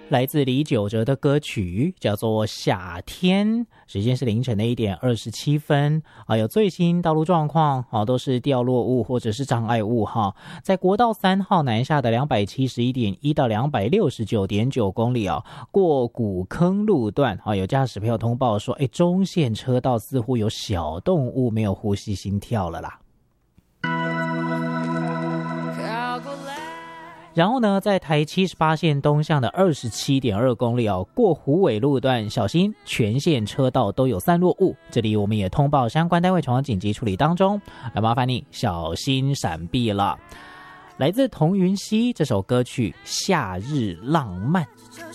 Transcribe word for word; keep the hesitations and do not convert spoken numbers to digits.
来自李玖哲的歌曲叫做夏天，时间是凌晨的一点二十七分啊，有最新道路状况啊，都是掉落物或者是障碍物哈，在国道三号南下的两百七十一点一到两百六十九点九公里啊，过古坑路段啊，有驾驶朋友通报说，哎，中线车道似乎有小动物没有呼吸心跳了啦。然后呢，在台七十八线东向的二十七点二公里哦，过虎尾路段小心全线车道都有散落物，这里我们也通报相关单位从紧急处理当中，来麻烦你小心闪避了。来自童云熙这首歌曲《夏日浪漫》。